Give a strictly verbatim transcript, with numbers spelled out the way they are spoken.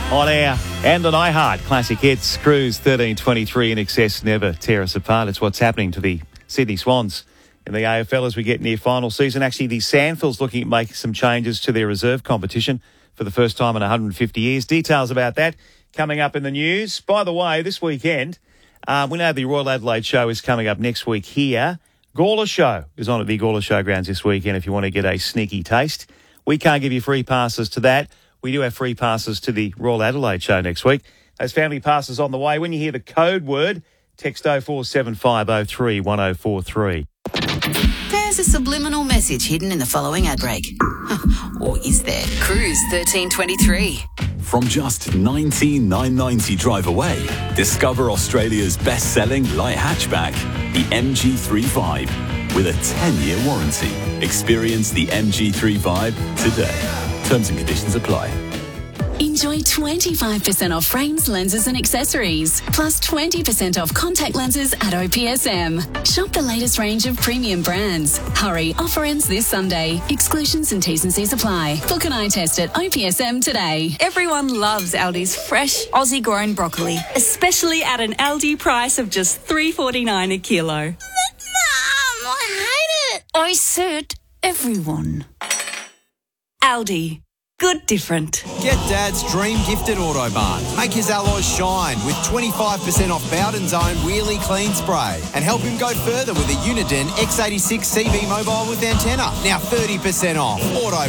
On air and on iHeart. Classic hits. Cruise thirteen twenty-three. In excess, never tear us apart. It's what's happening to the Sydney Swans in the A F L as we get near final season. Actually, the Sandfield's looking at making some changes to their reserve competition for the first time in one hundred fifty years. Details about that coming up in the news. By the way, this weekend, uh, we know the Royal Adelaide Show is coming up next week here. Gawler Show is on at the Gawler Showgrounds this weekend if you want to get a sneaky taste. We can't give you free passes to that. We do have free passes to the Royal Adelaide Show next week. Those family passes on the way. When you hear the code word, text oh four seven five oh three one oh four three. There's a subliminal message hidden in the following ad break. Or is there? Cruise thirteen twenty-three. From just nineteen thousand nine hundred ninety drive away, discover Australia's best-selling light hatchback, the M G three Vibe, with a ten-year warranty. Experience the M G three Vibe today. Terms and conditions apply. Enjoy twenty-five percent off frames, lenses and accessories, plus twenty percent off contact lenses at O P S M. Shop the latest range of premium brands. Hurry, offer ends this Sunday. Exclusions and T's and C's apply. Book an eye test at O P S M today. Everyone loves Aldi's fresh, Aussie-grown broccoli, especially at an Aldi price of just three dollars forty-nine a kilo. Mum, I hate it. I said everyone. Aldi. Good different. Get Dad's dream gift at Autobarn. Make his alloys shine with twenty-five percent off Bowden's own Wheelie Clean Spray. And help him go further with a Uniden X eighty-six C B mobile with antenna. Now thirty percent off. Autobarn.